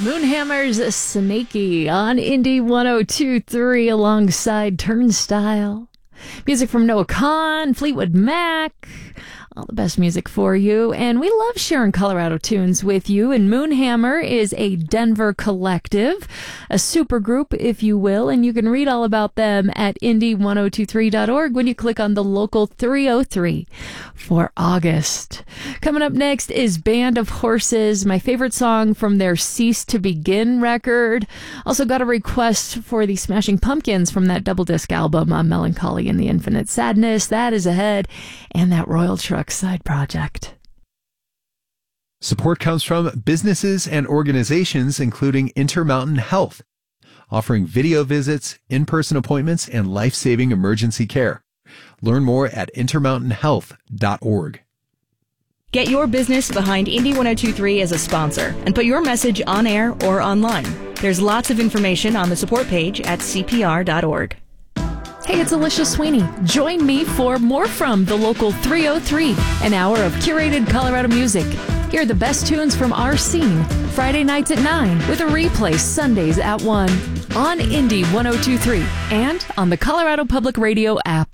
Moonhammer's Snaky on Indie 102.3 alongside Turnstile. Music from Noah Kahan, Fleetwood Mac. All the best music for you. And we love sharing Colorado tunes with you. And Moonhammer is a Denver collective, a super group, if you will. And you can read all about them at indie1023.org when you click on the local 303 for August. Coming up next is Band of Horses, my favorite song from their Cease to Begin record. Also got a request for the Smashing Pumpkins from that double disc album, Melancholy and the Infinite Sadness. That is ahead. And that Royal Truck side project. Support comes from businesses and organizations including Intermountain Health, offering video visits, in-person appointments, and life-saving emergency care. Learn more at intermountainhealth.org. Get your business behind Indie 102.3 as a sponsor and put your message on air or online. There's lots of information on the support page at cpr.org. Hey, it's Alicia Sweeney. Join me for more from the local 303, an hour of curated Colorado music. Hear the best tunes from our scene, Friday nights at 9, with a replay Sundays at 1 on Indie 102.3 and on the Colorado Public Radio app.